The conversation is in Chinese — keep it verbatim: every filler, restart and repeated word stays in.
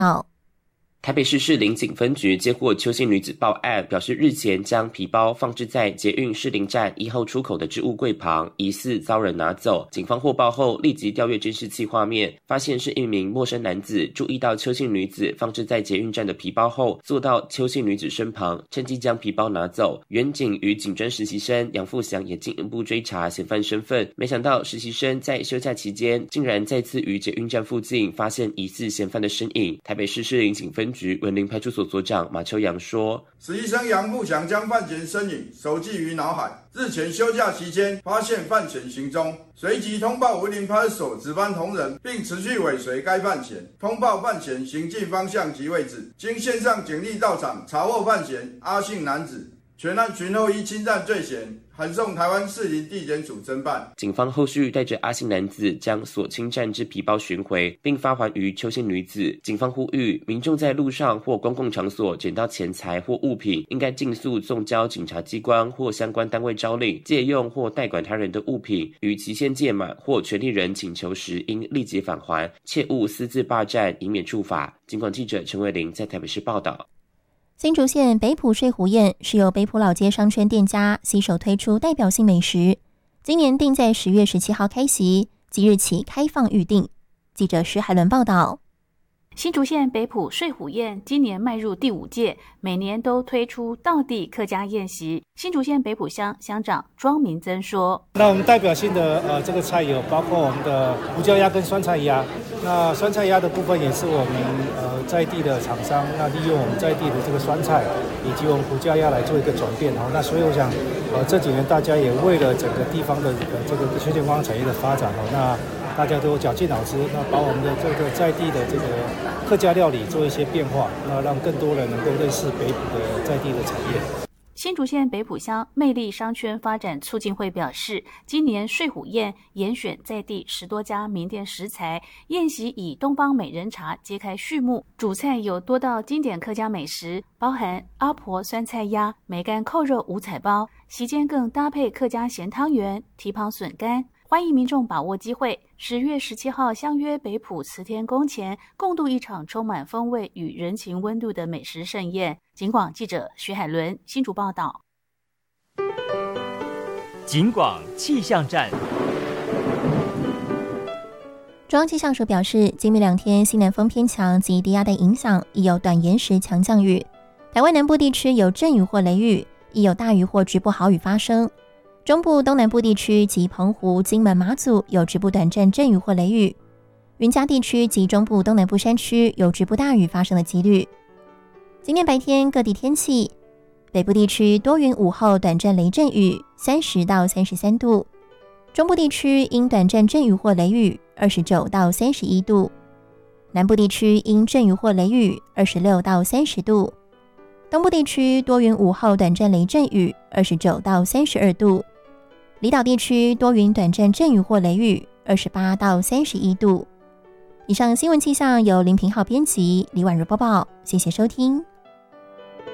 道。 台北市士林警分局接获邱姓女子报案，表示日前将皮包放置在捷运士林站一号出口的置物柜旁，疑似遭人拿走。警方获报后立即调阅监视器画面，发现是一名陌生男子注意到邱姓女子放置在捷运站的皮包后，坐到邱姓女子身旁，趁机将皮包拿走。员警与警专实习生杨富祥也进一步追查嫌犯身份，没想到实习生在休假期间，竟然再次于捷运站附近发现疑似嫌犯的身影。台北市士林警分局文林派出所所长马秋阳说， 实习生杨富祥将犯前身影熟记于脑海，日前休假期间发现犯前行踪，随即通报文林派出所值班同仁，并持续尾随该犯嫌，通报犯嫌行进方向及位置。经线上警力到场查获犯嫌阿姓男子，全案群后依侵占罪嫌函送台湾士林地检署侦办。 警方后续带着阿姓男子将所侵占之皮包寻回，并发还于邱姓女子。警方呼吁民众在路上或公共场所捡到钱财或物品，应该尽速送交警察机关或相关单位招领。借用或代管他人的物品，于期限届满或权利人请求时，应立即返还，切勿私自霸占，以免处罚。警广记者陈伟玲在台北市报道。 新竹县北埔睡虎宴是由北埔老街商圈店家携手推出代表性美食，今年定在十月十七号开席，即日起开放预订。记者石海伦报道。 新竹县北埔睡虎宴今年迈入第五届，每年都推出道地客家宴席。新竹县北埔乡乡长庄明增说：“ 那我们代表性的呃这个菜有包括我们的胡椒鸭跟酸菜鸭。那酸菜鸭的部分也是我们呃在地的厂商，那利用我们在地的这个酸菜以及我们胡椒鸭来做一个转变哦。那所以我想呃这几年大家也为了整个地方的呃这个休闲观光产业的发展哦，那大家都有绞尽脑汁，那把我们的这个在地的这个客家料理做一些变化，那让更多人能够认识北埔的在地的产业。” 新竹县北埔乡魅力商圈发展促进会表示，今年睡虎宴严选在地十多家名店食材，宴席以东方美人茶揭开序幕。主菜有多道经典客家美食，包含阿婆酸菜鸭、梅干扣肉五彩包，席间更搭配客家咸汤圆、蹄膀笋干。欢迎民众把握机会，十月十七号相约北埔慈天宫前，共度一场充满风味与人情温度的美食盛宴。警广记者徐海伦新竹报道。 警广气象站。 中央气象署表示，今明两天西南风偏强及低压带影响，亦有短延时强降雨。台湾南部地区有阵雨或雷雨，亦有大雨或局部豪雨发生。中部东南部地区及澎湖、金门、马祖有局部短暂阵雨或雷雨，云嘉地区及中部东南部山区有局部大雨发生的几率。今天白天各地天气，北部地区多云，午后短暂雷阵雨，三十到三十三度；中部地区因短暂阵雨或雷雨，二十九到三十一度；南部地区因阵雨或雷雨，二十六到三十度；东部地区多云，午后短暂雷阵雨，二十九到三十二度。离岛地区多云短暂阵雨或雷雨，二十八到三十一度。以上新闻气象由林平浩编辑，李婉如播报，谢谢收听。